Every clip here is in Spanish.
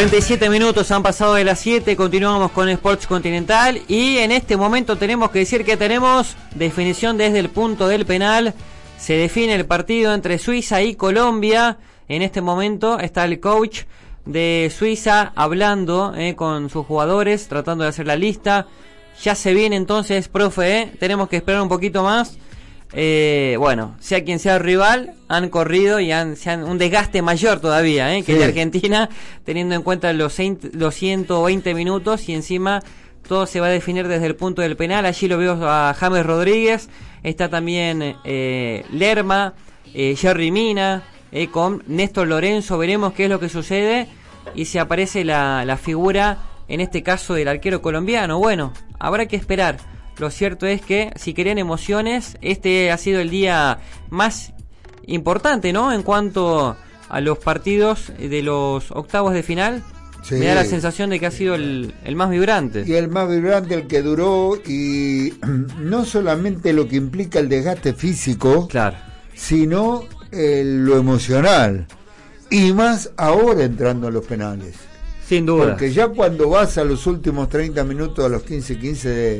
37 minutos han pasado de las 7, continuamos con Sports Continental y en este momento tenemos que decir que tenemos definición desde el punto del penal. Se define el partido entre Suiza y Colombia. En este momento está el coach de Suiza hablando con sus jugadores, tratando de hacer la lista. Ya se viene entonces, profe, tenemos que esperar un poquito más. Bueno, sea quien sea el rival, han corrido y sean un desgaste mayor todavía que el de Argentina, teniendo en cuenta los 120 minutos, y encima todo se va a definir desde el punto del penal. Allí lo veo a James Rodríguez, está también Lerma, Jerry Mina, con Néstor Lorenzo. Veremos qué es lo que sucede y si aparece la figura, en este caso del arquero colombiano. Bueno, habrá que esperar. Lo cierto es que, si querían emociones, este ha sido el día más importante, ¿no? En cuanto a los partidos de los octavos de final, sí. Me da la sensación de que ha sido el más vibrante. Y el más vibrante, el que duró, y no solamente lo que implica el desgaste físico, claro, sino lo emocional. Y más ahora entrando a los penales. Sin duda. Porque ya cuando vas a los últimos 30 minutos, a los 15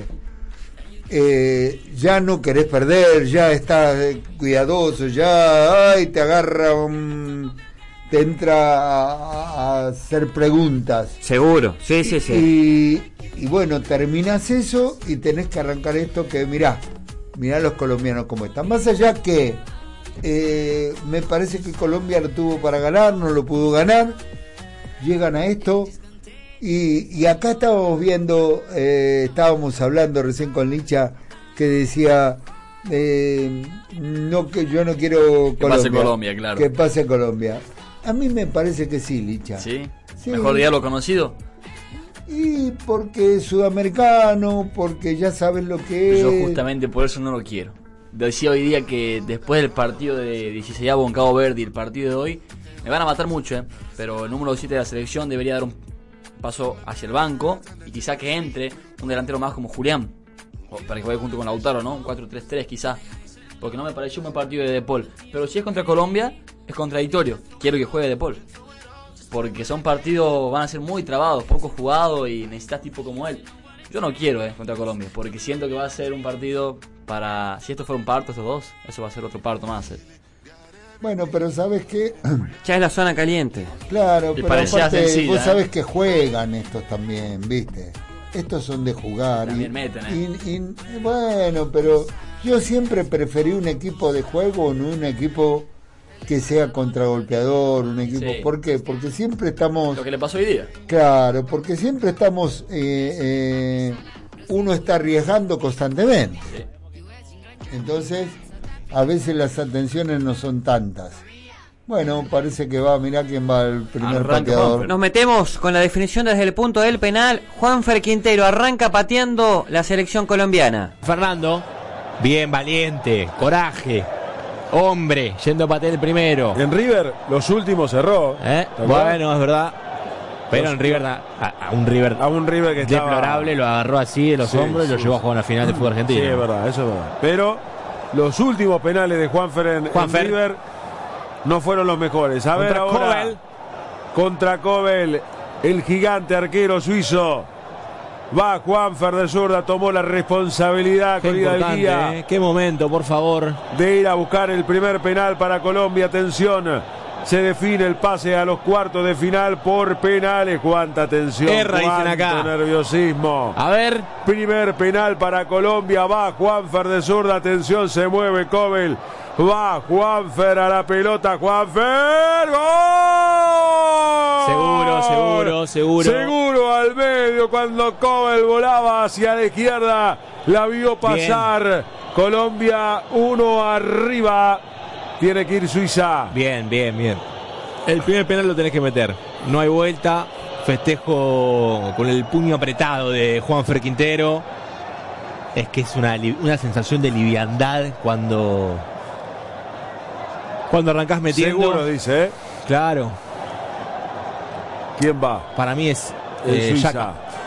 ya no querés perder, ya estás cuidadoso, ya te agarra te entra a hacer preguntas. Seguro, sí. Y bueno, terminás eso y tenés que arrancar esto que mirá los colombianos cómo están. Más allá que me parece que Colombia lo tuvo para ganar, no lo pudo ganar, llegan a esto. Y acá estábamos viendo, estábamos hablando recién con Licha, que decía no, que yo no quiero que pase Colombia, claro. Que pase Colombia. A mí me parece que sí, Licha. ¿Sí? ¿Mejor diablo conocido? Y porque es sudamericano, porque ya saben lo que es. Yo justamente por eso no lo quiero. Decía hoy día que después del partido de 16avo en Cabo Verde y el partido de hoy, me van a matar mucho, pero el número 7 de la selección debería dar un paso hacia el banco y quizá que entre un delantero más como Julián, para que vaya junto con Lautaro, ¿no? Un 4-3-3 quizá, porque no me pareció un buen partido de Paul. Pero si es contra Colombia, es contradictorio. Quiero que juegue De Paul, porque son partidos, van a ser muy trabados, poco jugados, y necesitas tipo como él. Yo no quiero contra Colombia, porque siento que va a ser un partido para, si esto fuera un parto, estos dos, eso va a ser otro parto más. Bueno, pero ¿sabes qué? Ya es la zona caliente. Claro, y pero aparte, vos sabés que juegan estos también, ¿viste? Estos son de jugar. También meten, bueno, pero yo siempre preferí un equipo de juego, no un equipo que sea contragolpeador, un equipo... Sí. ¿Por qué? Porque siempre estamos... Lo que le pasó hoy día. Claro, porque siempre estamos... uno está arriesgando constantemente. Sí. Entonces... a veces las atenciones no son tantas. Bueno, parece que mirá quién va el primer pateador. Nos metemos con la definición desde el punto del penal. Juanfer Quintero arranca pateando la selección colombiana. Fernando, bien, valiente, coraje, hombre, yendo a patear el primero. En River, los últimos cerró. Bueno, es verdad. Pero en River, a un River que estaba deplorable, lo agarró así de los hombros y lo llevó a jugar a la final de fútbol argentino. Sí, es verdad, eso es verdad. Pero los últimos penales de Juanfer en River no fueron los mejores. A ver ahora, contra Kobel, el gigante arquero suizo. Va Juanfer de zurda, tomó la responsabilidad con hidalguía. Qué momento, por favor. De ir a buscar el primer penal para Colombia. Atención, se define el pase a los cuartos de final por penales. Cuánta tensión, cuánto nerviosismo. A ver. Primer penal para Colombia. Va Juanfer de zurda. Atención, se mueve Kobel. Va Juanfer a la pelota. Juanfer. ¡Gol! Seguro al medio cuando Kobel volaba hacia la izquierda. La vio pasar. Bien. Colombia 1 arriba. Tiene que ir Suiza. Bien. El primer penal lo tenés que meter. No hay vuelta. Festejo con el puño apretado de Juanfer Quintero. Es que es una sensación de liviandad cuando arrancás metiendo. Seguro, dice, Claro. ¿Quién va? Para mí es Suiza. Xhaka.